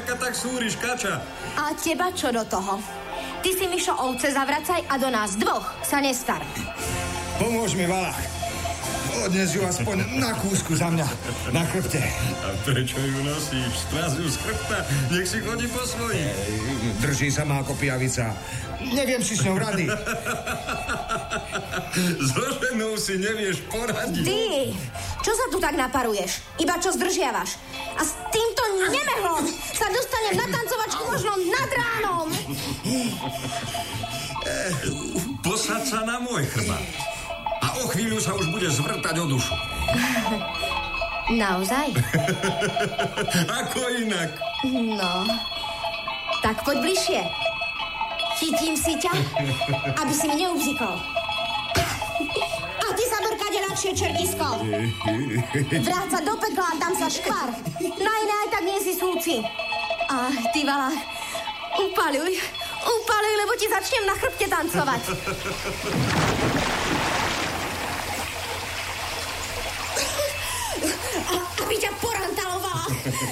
Aká tak súriš, Kača? A teba čo do toho? Ty si, Mišo, ovce zavracaj a do nás dvoch sa nestar. Pomôž mi, Valach. Odnes ju aspoň na kúsku za mňa, na chrbte. A prečo ju nosíš? Stráz ju z chrbta, nech si chodí po svojich. Drží sa ma ako pijavica. Neviem si s ňou rady. So ženou si nevieš poradiť. Ty, čo sa tu tak naparuješ? Iba čo zdržiavaš? A s týmto nemehlom sa dostanem na tancovačku možno nad ránom. Posaď sa na môj chrbát. A o chvíľu sa už bude zvrtať o dušu. Naozaj? Ako inak? No, tak poď bližšie. Chytím si ťa, aby si mi neubzikol. A ty sa brkade ľahšie, čertisko. Vráť sa do pekla a tam sa škvar. Na iné aj tak nie si súci. A ty, Valach, upaľuj, lebo ti začnem na chrbte tancovať. Aby ťa porantalo, Valach.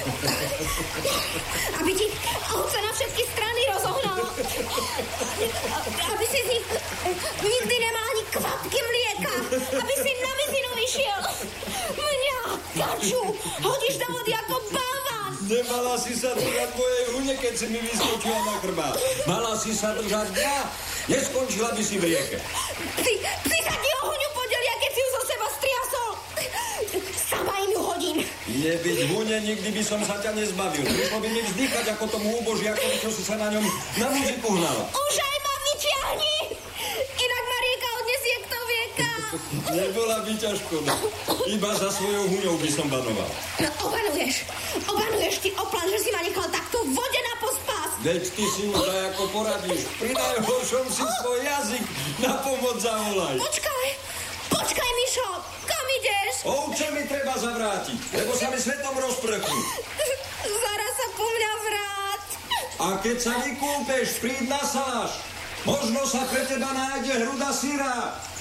Aby ti ovce na všetky strany rozohnalo. Aby si z nich nikdy nemal ani kvapky mlieka. Aby si na mizinu vyšiel. Mňa, Kaču, hodíš do vody ako balvan. Nemala si sa držať mojej hune, keď si mi vyskočila na chrbát. Mala si sa držať mňa. Neskončila by si v rieke. Ty sa ti o huňu podelia, keď si ju zo seba striasol. Sama im ju hodím. Nebyť v hune, nikdy by som sa ťa nezbavil. Prišlo by mi vzdychať ako tomu úbožiakovi, čo si sa na ňom na muziku hnala. Už aj ma vyťahni. Inak ma rieka odnesie kto vie kam. Nebola by ťažko, no. Iba za svojou huňou by som banoval. No, obanuješ ty oplan, že si ma nechal takto v vode na pospas. Veď ty si mu daj ako poradíš. Pri najhoršom si svoj jazyk na pomoc zavolaj. Počkaj, Mišo, kam ideš? Ovce mi treba zavrátiť, lebo sa mi svetom rozprchnú. Zaraz sa po mňa vráť. A keď sa vykúpeš, príď na sáš. Možno sa pre teba nájde hruda syra.